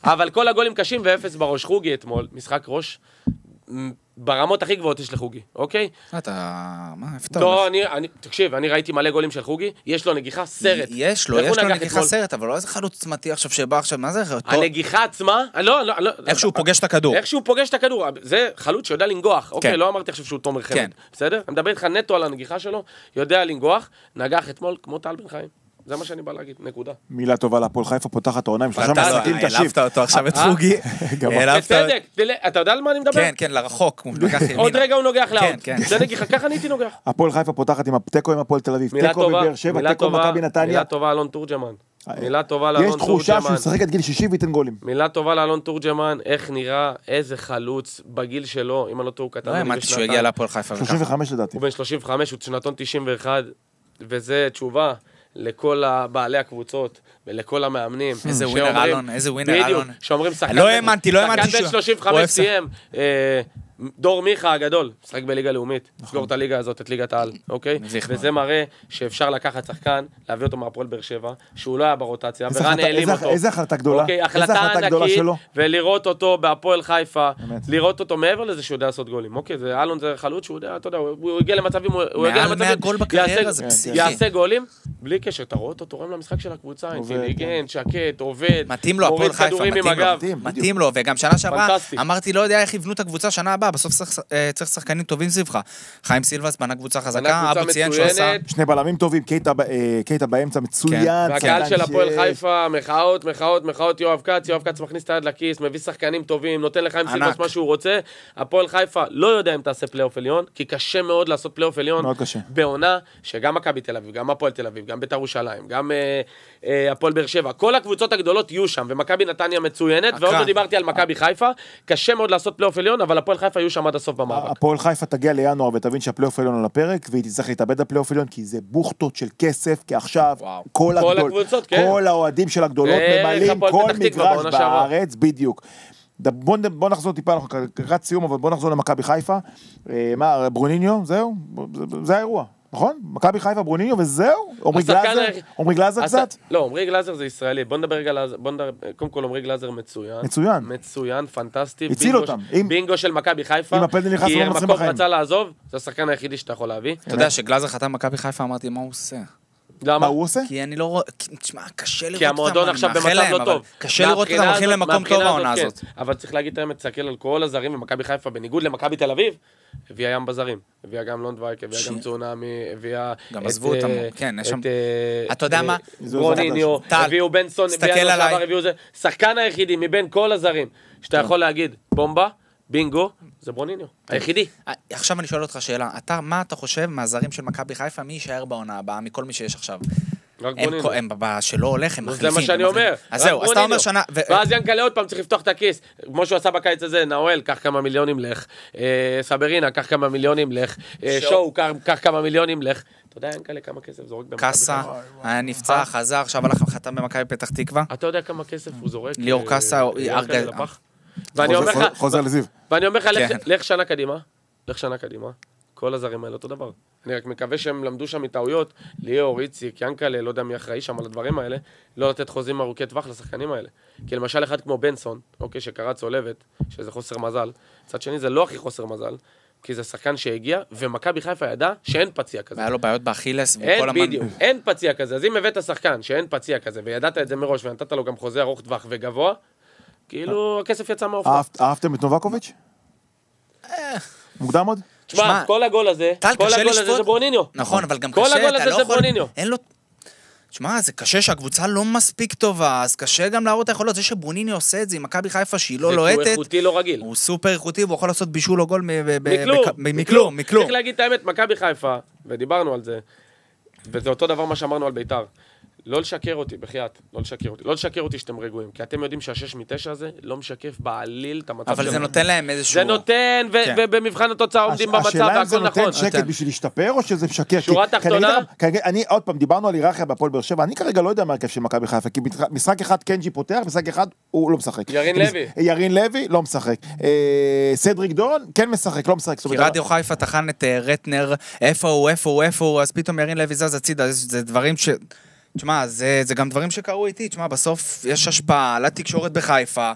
אבל כל הגולים קשים ואפס בראש. חוגי אתמול, משחק ראש ברמות הכי גבוהות יש לחוגי, אוקיי? מה, איפה אתה לא, תקשיב, אני ראיתי מלא גולים של חוגי, יש לו נגיחה סרט. יש לו נגיחה סרט, אבל לא איזה חלוץ צמתי עכשיו שבא עכשיו, מה זה? הנגיחה עצמה, לא. איך שהוא פוגש את הכדור. איך שהוא פוגש את הכדור, זה חלוץ שיודע לנגוח, אוקיי? לא אמרתי עכשיו שהוא תומר חמד, בסדר? אני מדבר איתך נטו על הנגיחה שלו, יודע לנגוח, נגח אתמול כמו טל בן חיים. זה מה שאני בא להגיד, נקודה. מילה טובה להפועל חיפה, פותחת העונה עם 3 משחקים קשים. העלבת אותו עכשיו את חוגי. בצדק, אתה יודע על מה אני מדבר? כן, לרחוק. עוד רגע הוא נוגח לאוט. זה נגיחה, ככה אני הייתי נוגח. הפועל חיפה פותחת עם תיקו עם הפועל תל אביב, תיקו בבאר שבע, תיקו מכבי נתניה. מילה טובה אלון תורג'מן. מילה טובה לאלון תורג'מן. יש תחושה שהוא ישחק עד גיל 60 וייתן גולים. מילה טובה לאלון תורג'מן, איך נראה, איזה חלוץ בגיל שלו, אם אני לא טועה, הוא קטן. לא האמנתי שהוא הגיע להפועל חיפה. 35 לדעתי. הוא בן 35, הוא שנתון 91, וזה תשובה לכל בעלי הקבוצות ולכל המאמנים. איזה ווינר אלון, איזה ווינר אלון. בדיוק, שאומרים שחקן בן 35 סיים, דור מיכה הגדול, משחק בליגה לאומית, סגור את הליגה הזאת, את ליגת העל, אוקיי? וזה מראה שאפשר לקחת שחקן, להביא אותו מהפועל באר שבע, שהוא לא היה ברוטציה, ורן העלים אותו. איזה החלטה גדולה? החלטה ענקית, ולראות אותו בהפועל חיפה, לראות אותו מעבר לזה שהוא יודע לעשות גולים, אוקיי? אלון זה חלוץ שהוא יודע, אתה יודע, הוא הגיע למצבים, יעשה גולים, בלי קשר, אתה רואה אותו תורם למשחק של הקבוצה, אינטליגנט, שקט, עובד, מוריד כדורים עם הגב. מתאים לו, וגם שנה שעברה, אמרתי, לא יודע איך יבנו את הקבוצה שנה הבאה, בסוף צריך שחקנים טובים סביבך. חיים סילבס בנה קבוצה חזקה, אבו ציין שהוא עשה. 2 בלמים טובים, קייטה באמצע מצוין. והקהל של הפועל חיפה, מחאות, יואב כץ מכניס את היד לכיס, מביא שחקנים טובים, נותן לחיים סילבס מה שהוא רוצה. הפועל חיפה לא יודע אם תעשה פלייאוף עליון, כי קשה מאוד לעשות פלייאוף עליון. בעונה שגם מכבי תל אביב, גם הפועל תל אביב, גם בית"ר ירושלים, גם הפועל באר שבע, כל הקבוצות הגדולות יהיו שם, ומכבי נתניה מצוינת, ועוד לא דיברתי על מכבי חיפה, קשה מאוד לעשות פלייאוף עליון, אבל הפועל חיפה יהיו שם עד הסוף במאבק. הפועל חיפה תגיע לינואר ותבין שהפלייאוף עליון על הפרק, והיא תצטרך להתאבד לפלייאוף עליון, כי זה בוכטות של כסף, כי עכשיו כל האוהדים של הגדולות ממלאים כל מגרש בארץ, בדיוק. בוא נחזור טיפה, אנחנו קראת סיום, אבל בוא נחזור למכבי חיפה. ברוניניו, זהו, זה האירוע. נכון? מכבי חיפה, ברוניניו, וזהו? עומרי גלאזר קצת? לא, עומרי גלאזר זה ישראלי. בוא נדבר רגע, קודם כל עומרי גלאזר מצוין, פנטסטי. הציל אותם. בינגו של מכבי חיפה. אם הפנדל נכנס לא מצרים בחיים. כי רצה לעזוב, זה השחקן היחידי שאתה יכול להביא. אתה יודע שגלאזר חתם מכבי חיפה, אמרתי, מה הוא עושה? מה הוא עושה? כי אני לא רואה, תשמע, קשה לראות אותם. כי המועדון עכשיו במצב לא טוב. קשה לראות אותם הולכים למקום טוב העונה הזאת. אבל צריך להגיד את האמת, תסתכל על כל הזרים במכבי חיפה, בניגוד למכבי תל אביב, הביאה ים בזרים. הביאה גם לונדווייק, הביאה גם צונאמי, הביאה גם עזבו אותם, כן, יש שם. אתה יודע מה? רוניניו, הביאו בנסון, הביאו זה. שחקן היחידי מבין כל הזרים, שאתה יכול להגיד, בומבה, בינגו, זה ברוניניו, היחידי. עכשיו אני שואל אותך שאלה, מה אתה חושב מהזרים של מכבי חיפה, מי יישאר בעונה הבאה, מכל מי שיש עכשיו? רק ברוניניו. הם שלא הולך, הם מחליפים. זה מה שאני אומר. אז זהו, אז אתה אומר שנה... ואז ינקלה עוד פעם צריך לפתוח את הכיס. כמו שהוא עשה בקיץ הזה, נאואל, קח כמה מיליונים לך. סברינה, קח כמה מיליונים לך. שואו, קח כמה מיליונים לך. אתה יודע, ינקלה כמה כסף זורק במכבי חיפה. קאסה, היה נפצע, חזר, עכשיו הלך חתם במכבי פתח תקווה. אתה יודע כמה כסף הוא זורק? ליאור קאסה, חוזר לזיו. ואני אומר לך, לך שנה קדימה, כל הזרים האלה אותו דבר. אני רק מקווה שהם למדו שם מטעויות, ליאור, איציק, ינקלה, לא יודע מי אחראי שם על הדברים האלה, לא לתת חוזים ארוכי טווח לשחקנים האלה. כי למשל אחד כמו בנסון, אוקיי, שקרא צולבת, שזה חוסר מזל, צד שני זה לא הכי חוסר מזל, כי זה שחקן שהגיע, ומכבי חיפה ידע שאין פציע כזה. היה לו בעיות באכילס, אין בדיוק, אין פציע כזה. אז אם הבאת שחקן שאין פציע כזה, וידעת את זה מראש, ונתת לו גם חוזה ארוך טווח וגבוה, כאילו הכסף יצא מהאופן. אהבתם את נובקוביץ'? מוקדם עוד? תשמע, כל הגול הזה זה ברוניניו. נכון, אבל גם קשה, כל הגול הזה זה ברוניניו. אין לו... תשמע, זה קשה שהקבוצה לא מספיק טובה, אז קשה גם להראות היכולות. זה שברוניניו עושה את זה עם מכבי חיפה שהיא לא לוהטת. הוא איכותי לא רגיל. הוא סופר איכותי, והוא יכול לעשות בישול או גול מכלום. צריך להגיד את האמת, מכבי חיפה, ודיברנו על זה, וזה אותו דבר מה שאמרנו על בית"ר. לא לשקר אותי, בחייאת, לא לשקר אותי שאתם רגועים, כי אתם יודעים שהשש מתשע הזה לא משקף בעליל את המצב. אבל זה נותן להם איזשהו... זה נותן, ובמבחן התוצאה עומדים במצב, והכל נכון. השאלה אם זה נותן שקט בשביל להשתפר, או שזה משקר? שורה תחתונה? אני, עוד פעם, דיברנו על היררכיה בהפועל באר שבע, אני כרגע לא יודע מה הרכב של מכבי חיפה, כי משחק אחד קנג'י פותח, משחק אחד הוא לא משחק. ירין לוי לא משחק. סדריק דורון כן משחק, לא משחק. כי רדיו חיפה תחן את רטנר, איפה הוא, אז פתאום ירין לוי זז הצידה, זה דברים ש... תשמע, זה גם דברים שקרו איתי, תשמע, בסוף יש השפעה לתקשורת בחיפה,